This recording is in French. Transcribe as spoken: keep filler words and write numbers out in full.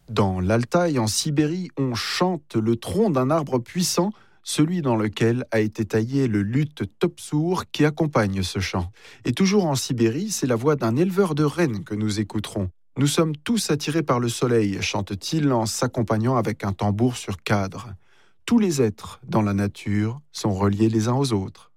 Dans l'Altaï, en Sibérie, on chante le tronc d'un arbre puissant, celui dans lequel a été taillé le luth top-sourd qui accompagne ce chant. Et toujours en Sibérie, c'est la voix d'un éleveur de rennes que nous écouterons. Nous sommes tous attirés par le soleil, chante-t-il en s'accompagnant avec un tambour sur cadre. Tous les êtres dans la nature sont reliés les uns aux autres.